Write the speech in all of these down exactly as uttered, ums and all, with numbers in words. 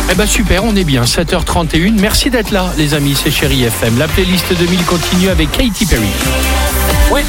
Eh ben super, on est bien, sept heures trente et une. Merci d'être là, les amis, c'est Chérie F M. La playlist deux mille continue avec Katy Perry. Ouais.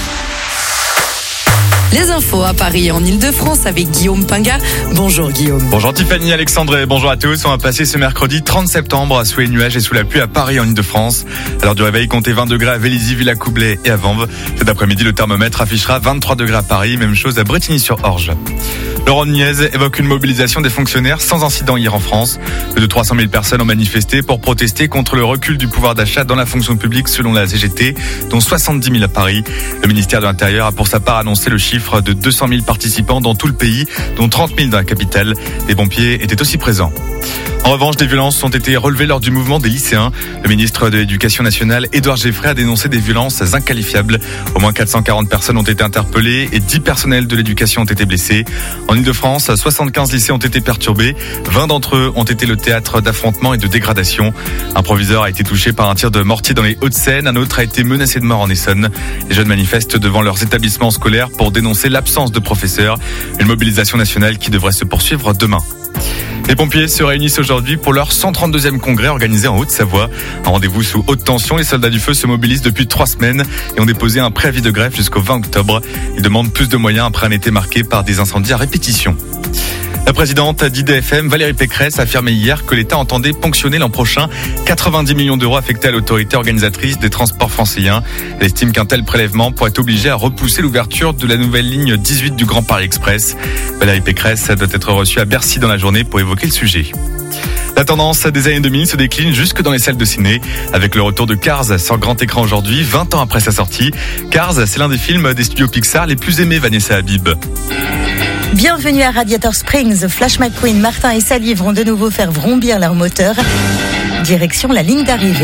Les infos à Paris et en Ile-de-France avec Guillaume Pinga. Bonjour Guillaume. Bonjour Tiffany, Alexandre et bonjour à tous. On va passer ce mercredi trente septembre sous les nuages et sous la pluie à Paris et en Ile-de-France. À l'heure du réveil, comptez vingt degrés à Vélizy, Villacoublay et à Vanves. Cet après-midi, le thermomètre affichera vingt-trois degrés à Paris, même chose à Brétigny-sur-Orge. Laurent Nunez évoque une mobilisation des fonctionnaires sans incident hier en France. Plus de trois cent mille personnes ont manifesté pour protester contre le recul du pouvoir d'achat dans la fonction publique selon la C G T, dont soixante-dix mille à Paris. Le ministère de l'Intérieur a pour sa part annoncé le chiffre de deux cent mille participants dans tout le pays, dont trente mille dans la capitale. Les pompiers étaient aussi présents. En revanche, des violences ont été relevées lors du mouvement des lycéens. Le ministre de l'Éducation nationale, Édouard Geoffrey, a dénoncé des violences inqualifiables. Au moins quatre cent quarante personnes ont été interpellées et dix personnels de l'éducation ont été blessés. En Ile-de-France, soixante-quinze lycées ont été perturbés. vingt d'entre eux ont été le théâtre d'affrontements et de dégradations. Un proviseur a été touché par un tir de mortier dans les Hauts-de-Seine. Un autre a été menacé de mort en Essonne. Les jeunes manifestent devant leurs établissements scolaires pour dénoncer l'absence de professeurs. Une mobilisation nationale qui devrait se poursuivre demain. Les pompiers se réunissent aujourd'hui pour leur cent trente-deuxième congrès organisé en Haute-Savoie. Un rendez-vous sous haute tension. Les soldats du feu se mobilisent depuis trois semaines et ont déposé un préavis de grève jusqu'au vingt octobre. Ils demandent plus de moyens après un été marqué par des incendies à répétition. La présidente d'I D F M, Valérie Pécresse, a affirmé hier que l'État entendait ponctionner l'an prochain quatre-vingt-dix millions d'euros affectés à l'autorité organisatrice des transports franciliens. Elle estime qu'un tel prélèvement pourrait obliger à repousser l'ouverture de la nouvelle ligne dix-huit du Grand Paris Express. Valérie Pécresse doit être reçue à Bercy dans la journée pour évoquer le sujet. La tendance des années deux mille se décline jusque dans les salles de ciné avec le retour de Cars sur grand écran aujourd'hui, vingt ans après sa sortie. Cars, c'est l'un des films des studios Pixar les plus aimés, Vanessa Habib. Bienvenue à Radiator Springs. Flash McQueen, Martin et Sally vont de nouveau faire vrombir leur moteur. Direction la ligne d'arrivée.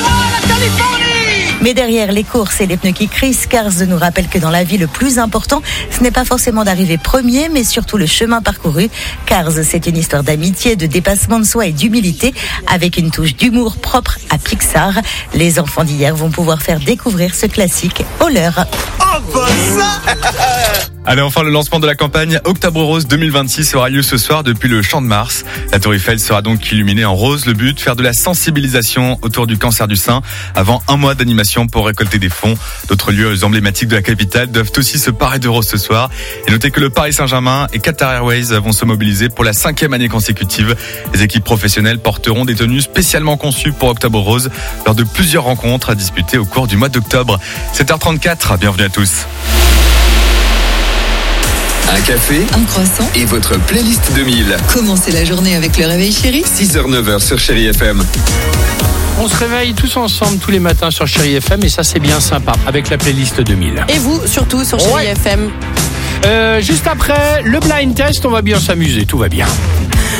Mais derrière les courses et les pneus qui crissent, Cars nous rappelle que dans la vie, le plus important, ce n'est pas forcément d'arriver premier, mais surtout le chemin parcouru. Cars, c'est une histoire d'amitié, de dépassement de soi et d'humilité, avec une touche d'humour propre à Pixar. Les enfants d'hier vont pouvoir faire découvrir ce classique au leur. Oh, bah ça Allez, enfin, le lancement de la campagne Octobre Rose deux mille vingt-six aura lieu ce soir depuis le Champ de Mars. La Tour Eiffel sera donc illuminée en rose. Le but, faire de la sensibilisation autour du cancer du sein avant un mois d'animation pour récolter des fonds. D'autres lieux emblématiques de la capitale doivent aussi se parer de rose ce soir. Et notez que le Paris Saint-Germain et Qatar Airways vont se mobiliser pour la cinquième année consécutive. Les équipes professionnelles porteront des tenues spécialement conçues pour Octobre Rose lors de plusieurs rencontres à disputer au cours du mois d'octobre. sept heures trente-quatre, bienvenue à tous. Un café, Un croissant et votre playlist deux mille. Commencez la journée avec le réveil chéri. six heures neuf heures sur Chérie F M. On se réveille tous ensemble tous les matins sur Chérie F M et ça c'est bien sympa avec la playlist deux mille. Et vous, surtout sur Chérie Ouais. F M. Euh, juste après le blind test, on va bien s'amuser, tout va bien.